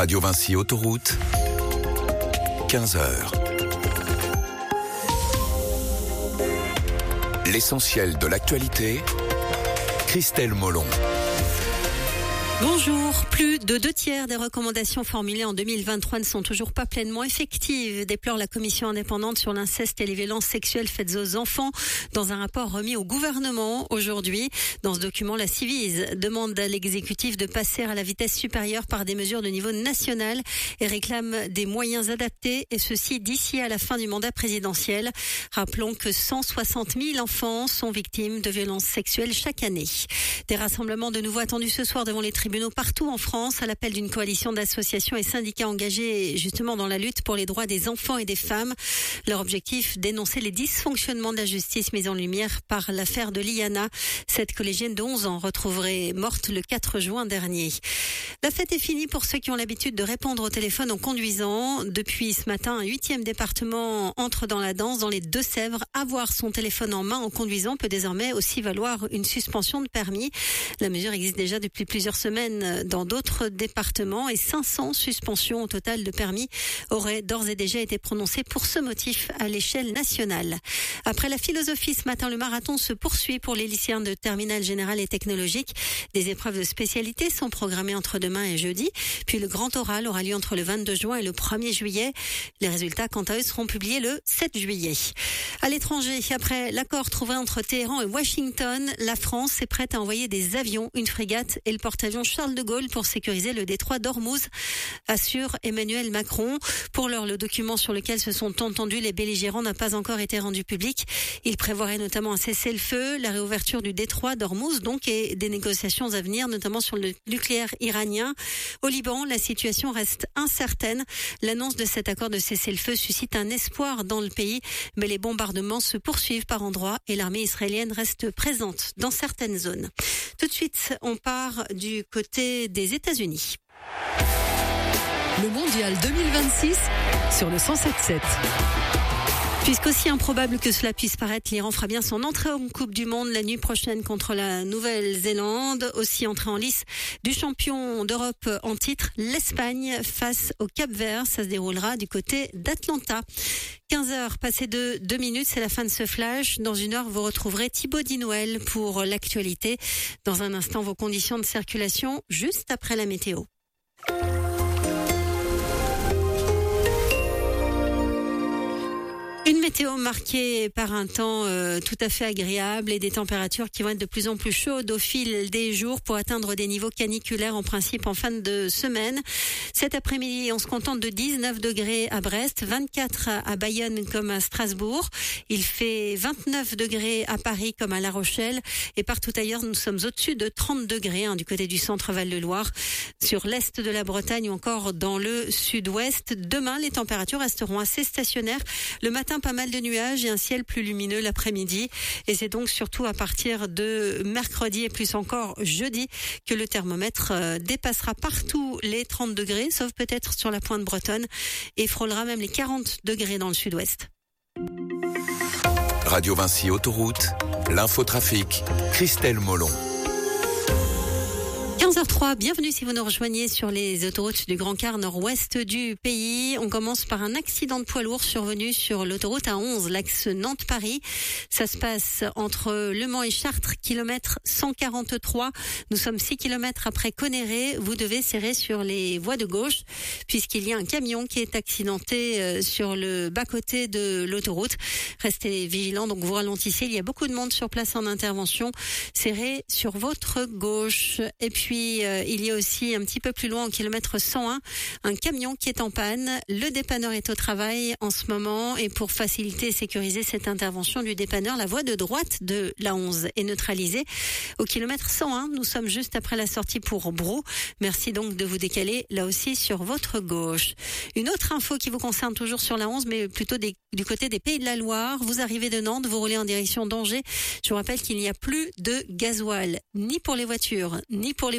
Radio Vinci Autoroute, 15h. L'essentiel de l'actualité, Christelle Molon. Bonjour. Plus de 2/3 des recommandations formulées en 2023 ne sont toujours pas pleinement effectives, déplore la commission indépendante sur l'inceste et les violences sexuelles faites aux enfants dans un rapport remis au gouvernement aujourd'hui. Dans ce document, la Civise demande à l'exécutif de passer à la vitesse supérieure par des mesures de niveau national et réclame des moyens adaptés, et ceci d'ici à la fin du mandat présidentiel. Rappelons que 160 000 enfants sont victimes de violences sexuelles chaque année. Des rassemblements de nouveau attendus ce soir devant les tribunaux partout en France à l'appel d'une coalition d'associations et syndicats engagés justement dans la lutte pour les droits des enfants et des femmes. Leur objectif, dénoncer les dysfonctionnements de la justice mis en lumière par l'affaire de Liana, cette collégienne de 11 ans retrouvée morte le 4 juin dernier. La fête est finie pour ceux qui ont l'habitude de répondre au téléphone en conduisant. Depuis ce matin, un 8e département entre dans la danse dans les Deux-Sèvres. Avoir son téléphone en main en conduisant peut désormais aussi valoir une suspension de permis. La mesure existe déjà depuis plusieurs semaines dans d'autres départements et 500 suspensions au total de permis auraient d'ores et déjà été prononcées pour ce motif à l'échelle nationale. Après la philosophie, ce matin, le marathon se poursuit pour les lycéens de terminale générale et technologique. Des épreuves de spécialité sont programmées entre demain et jeudi. Puis le grand oral aura lieu entre le 22 juin et le 1er juillet. Les résultats, quant à eux, seront publiés le 7 juillet. À l'étranger, après l'accord trouvé entre Téhéran et Washington, la France est prête à envoyer des avions, une frégate et le porte-avions Charles de Gaulle pour sécuriser le détroit d'Ormuz, assure Emmanuel Macron. Pour l'heure, le document sur lequel se sont entendus les belligérants n'a pas encore été rendu public. Il prévoirait notamment un cessez-le-feu, la réouverture du détroit d'Ormuz, donc, et des négociations à venir, notamment sur le nucléaire iranien. Au Liban, la situation reste incertaine. L'annonce de cet accord de cessez-le-feu suscite un espoir dans le pays, mais les bombardements se poursuivent par endroits et l'armée israélienne reste présente dans certaines zones. Tout de suite, on part du côté des États-Unis. Le mondial 2026 sur le 107.7. Puisqu'aussi improbable que cela puisse paraître, l'Iran fera bien son entrée en Coupe du Monde la nuit prochaine contre la Nouvelle-Zélande. Aussi entrée en lice du champion d'Europe en titre, l'Espagne face au Cap-Vert. Ça se déroulera du côté d'Atlanta. 15h passées de 2 minutes, c'est la fin de ce flash. Dans une heure, vous retrouverez Thibaut Dinouel pour l'actualité. Dans un instant, vos conditions de circulation juste après la météo. Une météo marquée par un temps tout à fait agréable et des températures qui vont être de plus en plus chaudes au fil des jours pour atteindre des niveaux caniculaires en principe en fin de semaine. Cet après-midi, on se contente de 19 degrés à Brest, 24 à Bayonne comme à Strasbourg. Il fait 29 degrés à Paris comme à La Rochelle et partout ailleurs, nous sommes au-dessus de 30 degrés du côté du centre Val-de-Loire, sur l'est de la Bretagne ou encore dans le sud-ouest. Demain, les températures resteront assez stationnaires. Le matin, pas mal de nuages et un ciel plus lumineux l'après-midi. Et c'est donc surtout à partir de mercredi et plus encore jeudi que le thermomètre dépassera partout les 30 degrés, sauf peut-être sur la pointe bretonne, et frôlera même les 40 degrés dans le sud-ouest. Radio Vinci Autoroute, l'infotrafic, Christelle Molon. 15h03, bienvenue si vous nous rejoignez sur les autoroutes du Grand Quart nord-ouest du pays. On commence par un accident de poids lourd survenu sur l'autoroute A11, l'axe Nantes-Paris. Ça se passe entre Le Mans et Chartres, kilomètre 143. Nous sommes 6 kilomètres après Conneré. Vous devez serrer sur les voies de gauche puisqu'il y a un camion qui est accidenté sur le bas-côté de l'autoroute. Restez vigilants, donc vous ralentissez. Il y a beaucoup de monde sur place en intervention. Serrez sur votre gauche. Et puis, il y a aussi un petit peu plus loin, au kilomètre 101, un camion qui est en panne. Le dépanneur est au travail en ce moment et pour faciliter et sécuriser cette intervention du dépanneur, la voie de droite de la 11 est neutralisée. Au kilomètre 101, nous sommes juste après la sortie pour Brou. Merci donc de vous décaler là aussi sur votre gauche. Une autre info qui vous concerne toujours sur la 11, mais plutôt du côté des Pays de la Loire. Vous arrivez de Nantes, vous roulez en direction d'Angers. Je vous rappelle qu'il n'y a plus de gasoil, ni pour les voitures, ni pour les poids lourds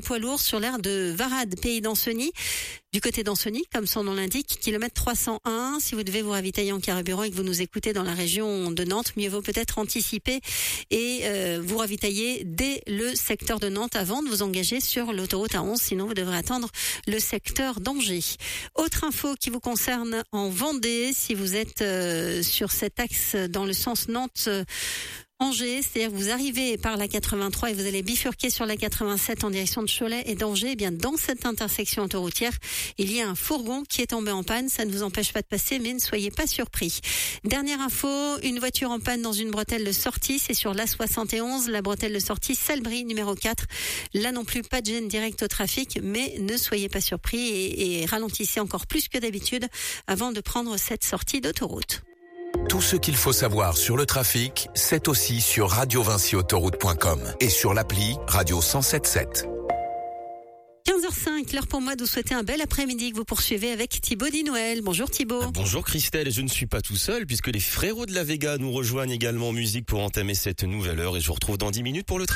sur l'aire de Varade, pays d'Ancenis. Du côté d'Ancenis, comme son nom l'indique, kilomètre 301. Si vous devez vous ravitailler en carburant et que vous nous écoutez dans la région de Nantes, mieux vaut peut-être anticiper et vous ravitailler dès le secteur de Nantes avant de vous engager sur l'autoroute A11. Sinon, vous devrez attendre le secteur d'Angers. Autre info qui vous concerne en Vendée, si vous êtes sur cet axe dans le sens Nantes-Angers, c'est-à-dire que vous arrivez par la 83 et vous allez bifurquer sur la 87 en direction de Cholet et d'Angers, eh bien dans cette intersection autoroutière, il y a un fourgon qui est tombé en panne. Ça ne vous empêche pas de passer, mais ne soyez pas surpris. Dernière info, une voiture en panne dans une bretelle de sortie, c'est sur l'A71, la bretelle de sortie Salbris numéro 4. Là non plus, pas de gêne directe au trafic, mais ne soyez pas surpris et ralentissez encore plus que d'habitude avant de prendre cette sortie d'autoroute. Tout ce qu'il faut savoir sur le trafic, c'est aussi sur radiovinciautoroute.com et sur l'appli Radio 107.7. 15h05, l'heure pour moi de vous souhaiter un bel après-midi que vous poursuivez avec Thibaut Di-Noël. Bonjour Thibaut. Bonjour Christelle, je ne suis pas tout seul puisque les frérots de la Vega nous rejoignent également en musique pour entamer cette nouvelle heure et je vous retrouve dans 10 minutes pour le trafic.